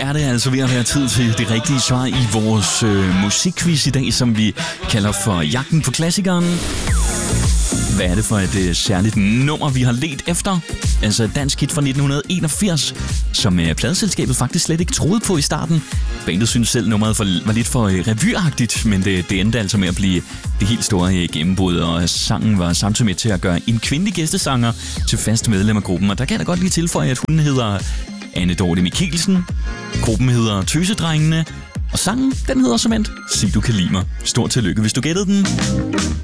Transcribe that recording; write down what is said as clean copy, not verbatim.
er det altså ved at være tid til det rigtige svar i vores musikquiz i dag, som vi kalder for Jagten på Klassikeren. Hvad er det for et særligt nummer, vi har let efter? Altså et dansk hit fra 1981, som pladeselskabet faktisk slet ikke troede på i starten. Bandet synes selv, nummeret var lidt for revyagtigt, men det endte altså med at blive det helt store gennembrud, og sangen var samtidig med til at gøre en kvindelig gæstesanger til fast medlem af gruppen. Og der kan jeg da godt lige tilføje, at hun hedder Anne Dorte Mikkelsen, gruppen hedder Tøsedrengene, og sangen den hedder som endt Sig du kan lide mig. Stort tillykke, hvis du gættede den.